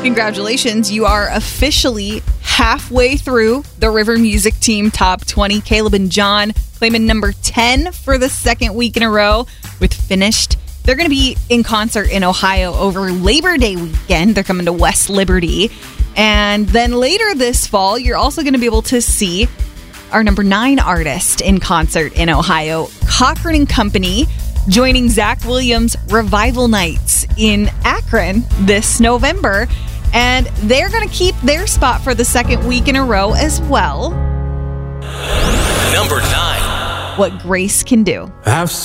Congratulations, you are officially halfway through the River Music Team Top 20. Caleb and John claiming number 10 for the second week in a row with Finished. They're going to be in concert in Ohio over Labor Day weekend. They're coming to West Liberty. And then later this fall, you're also going to be able to see our number 9 artist in concert in Ohio, Cochran and Company, joining Zach Williams' Revival Nights in Akron this November. And they're going to keep their spot for the second week in a row as well. Number 9. What Grace Can Do. I've